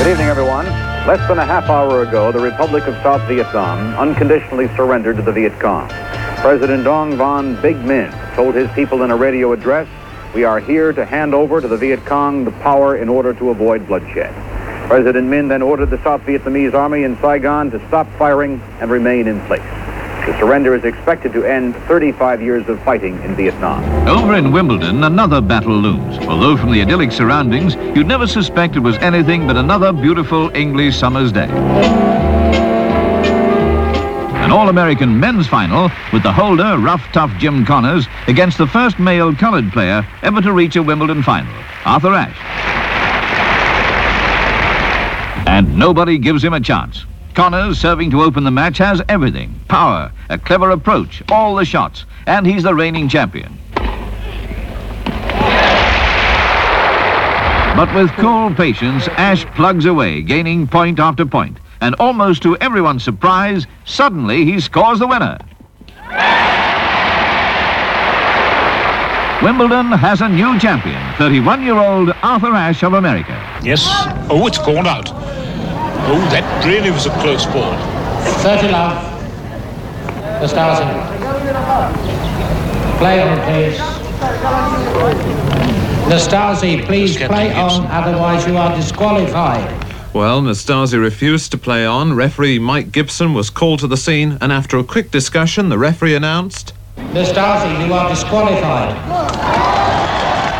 Good evening, everyone. Less than a half hour ago, the Republic of South Vietnam unconditionally surrendered to the Viet Cong. President Dong Van Big Minh told his people in a radio address, "We are here to hand over to the Viet Cong the power in order to avoid bloodshed." President Minh then ordered the South Vietnamese army in Saigon to stop firing and remain in place. The surrender is expected to end 35 years of fighting in Vietnam. Over in Wimbledon, another battle looms. Although from the idyllic surroundings, you'd never suspect it was anything but another beautiful English summer's day. An All-American men's final with the holder, rough, tough Jim Connors, against the first male colored player ever to reach a Wimbledon final, Arthur Ashe. And nobody gives him a chance. Connors, serving to open the match, has everything. Power, a clever approach, all the shots, and he's the reigning champion. But with cool patience, Ashe plugs away, gaining point after point. And almost to everyone's surprise, suddenly he scores the winner. Wimbledon has a new champion, 31-year-old Arthur Ashe of America. Yes. Oh, it's gone out. Oh, that really was a close ball. 30 love. Nastase. Play on, please. Nastase, please play on, otherwise you are disqualified. Well, Nastase refused to play on. Referee Mike Gibson was called to the scene, and after a quick discussion, the referee announced, Nastase, you are disqualified.